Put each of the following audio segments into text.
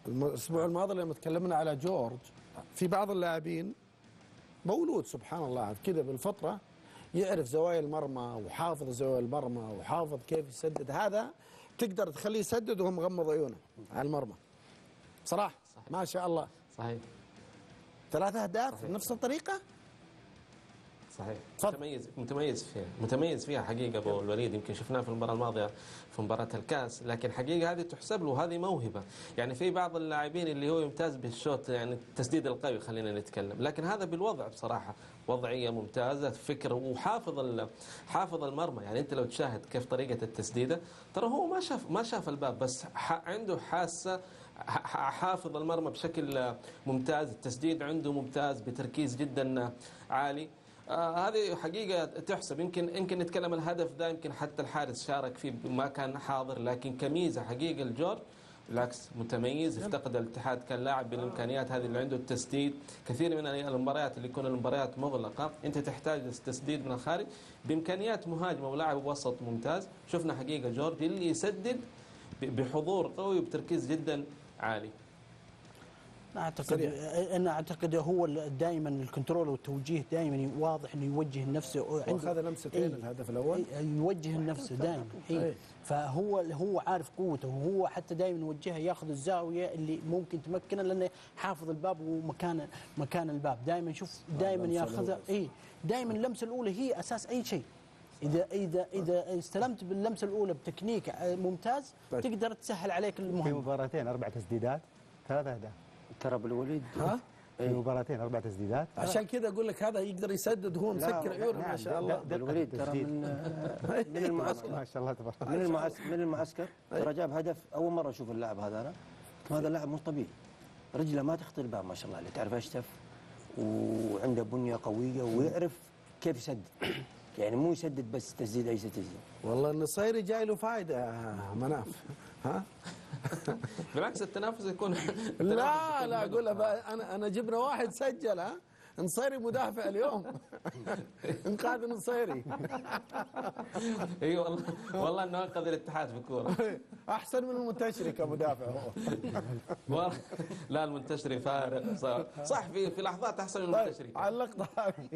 الأسبوع الماضي لما تكلمنا على جورج، في بعض اللاعبين مولود سبحان الله كذا بالفطرة يعرف زوايا المرمى وحافظ زوايا المرمى وحافظ كيف يسدد. هذا تقدر تخليه يسدد وهو مغمض عيونه على المرمى صراحة. صحيح. ما شاء الله. صحيح. 3 أهداف بنفس الطريقة. صحيح. متميز فيها حقيقة أبو الوليد. يمكن شفناه في المباراة الماضية في مباراة الكاس، لكن حقيقة هذه تحسب له، هذه موهبة. يعني في بعض اللاعبين اللي هو يمتاز بالشوط، يعني التسديد القوي خلينا نتكلم، لكن هذا بالوضع بصراحة وضعية ممتازة، فكر وحافظ المرمى. يعني أنت لو تشاهد كيف طريقة التسديدة، ترى هو ما شاف الباب، بس عنده حافظ المرمى بشكل ممتاز، التسديد عنده ممتاز بتركيز جدا عالي. هذه حقيقة تحسب. يمكن نتكلم الهدف ده، يمكن حتى الحارس شارك فيه ما كان حاضر، لكن كميزة حقيقة الجورج بالعكس متميز. افتقد الاتحاد كان لاعب بالامكانيات هذه اللي عنده التسديد. كثير من المباريات اللي يكون المباريات مغلقة انت تحتاج التسديد من الخارج بامكانيات مهاجمة ولاعب وسط ممتاز. شفنا حقيقة جورج اللي يسدد بحضور قوي وبتركيز جدا عالي. اعتقد هو دائما الكنترول والتوجيه دائما واضح انه يوجه نفسه. وأخذ لمستين الهدف الاول، يوجه نفسه دائما. فهو عارف قوته، وهو حتى دائما يوجهها، ياخذ الزاويه اللي ممكن تمكنه، لانه حافظ الباب ومكان الباب. دائما شوف دائما ياخذها. دائما اللمسه الاولى هي اساس اي شيء. إذا استلمت باللمسه الاولى بتكنيك ممتاز تقدر تسهل عليك المهمه. في مباراتين 4 تسديدات 3 أهداف. ترى ابو الوليد في مباراتين 4 تسديدات. عشان كذا اقول لك هذا يقدر يسدد وهو مسكر عيونه ما شاء الله. ابو الوليد ترى من المعسكر ما شاء الله تبارك من المعسكر ترى جاب هدف. اول مره اشوف اللاعب هذا، هذا اللاعب مو طبيعي، رجله ما تخطي الباب ما شاء الله عليه، تعرف اشتف وعنده بنيه قويه ويعرف كيف يسدد. يعني مو يسدد بس تسديد اي تسديد. والله النصيري جاي له فائده مناف. ها بالعكس التنافس يكون لا اقول انا جبنا واحد سجل. نصيري مدافع اليوم. انقاذ النصيري. اي والله انه انقذ الاتحاد في الكوره. احسن من المنتشري كمدافع هو. لا المنتشري فارق صح في لحظات احسن من المنتشري. على اللقطه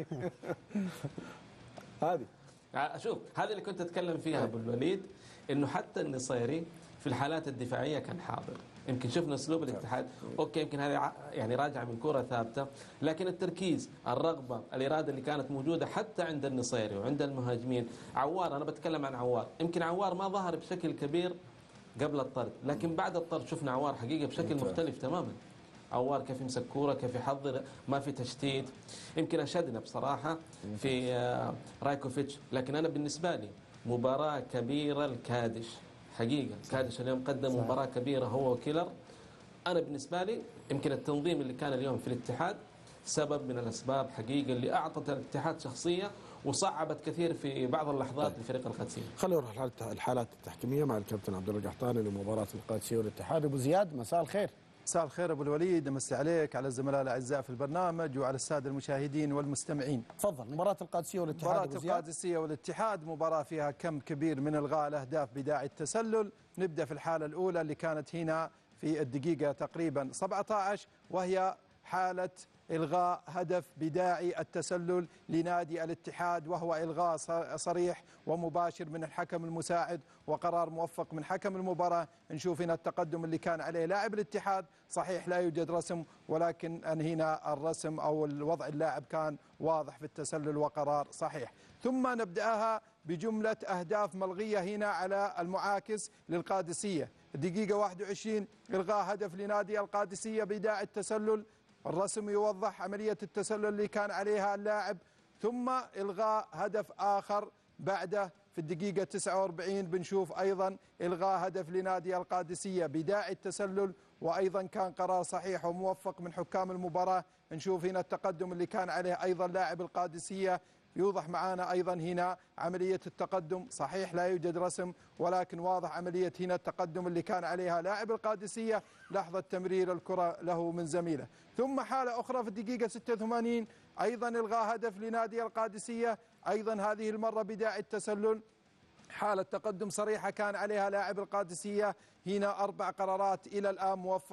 هذه شوف هذه اللي كنت اتكلم فيها ابو الوليد، انه حتى النصيري في الحالات الدفاعيه كان حاضر. يمكن شفنا اسلوب الاتحاد، اوكي يمكن هذه يعني راجعه من كره ثابته، لكن التركيز، الرغبه، الاراده اللي كانت موجوده حتى عند النصيري وعند المهاجمين. عوار، انا بتكلم عن عوار، يمكن عوار ما ظهر بشكل كبير قبل الطرد، لكن بعد الطرد شفنا عوار حقيقه بشكل مختلف تماما. عوار كيف يمسك كوره، كيف يحضر، ما في تشتيت. يمكن اشدنا بصراحه في رايكوفيتش، لكن انا بالنسبه لي مباراه كبيره الكادش حقيقه. كادش اليوم قدم مباراه كبيره هو وكيلر. انا بالنسبه لي يمكن التنظيم اللي كان اليوم في الاتحاد سبب من الاسباب حقيقه اللي اعطت الاتحاد شخصيه وصعبت كثير في بعض اللحظات لفريق القادسيه. خلينا نروح الحالات التحكيميه مع الكابتن عبد الله القحطاني لمباراه القادسيه والاتحاد. ابو زياد مساء الخير. مساء الخير ابو الوليد، امسي عليك، على الزملاء الاعزاء في البرنامج وعلى الساده المشاهدين والمستمعين. تفضل. مباراه القادسيه والاتحاد. مباراه القادسيه والاتحاد مباراه فيها كم كبير من الغاء الاهداف بداعي التسلل. نبدا في الحاله الاولى اللي كانت هنا في الدقيقه تقريبا 17، وهي حاله إلغاء هدف بداعي التسلل لنادي الاتحاد، وهو إلغاء صريح ومباشر من الحكم المساعد وقرار موفق من حكم المباراة. نشوف هنا التقدم اللي كان عليه لاعب الاتحاد، صحيح لا يوجد رسم، ولكن هنا الرسم أو الوضع اللاعب كان واضح في التسلل وقرار صحيح. ثم نبدأها بجملة أهداف ملغية هنا على المعاكس للقادسية. الدقيقة 21 إلغاء هدف لنادي القادسية بداعي التسلل، الرسم يوضح عملية التسلل اللي كان عليها اللاعب. ثم إلغاء هدف آخر بعده في الدقيقة 49 بنشوف أيضا إلغاء هدف لنادي القادسية بداعي التسلل، وأيضا كان قرار صحيح وموفق من حكام المباراة. نشوف هنا التقدم اللي كان عليه أيضا لاعب القادسية، يوضح معنا أيضا هنا عملية التقدم، صحيح لا يوجد رسم، ولكن واضح عملية هنا التقدم اللي كان عليها لاعب القادسية لحظة تمرير الكرة له من زميله. ثم حالة أخرى في الدقيقة 86 أيضا إلغاء هدف لنادي القادسية، أيضا هذه المرة بداعي التسلل، حالة تقدم صريحة كان عليها لاعب القادسية. هنا 4 قرارات إلى الآن موفقة.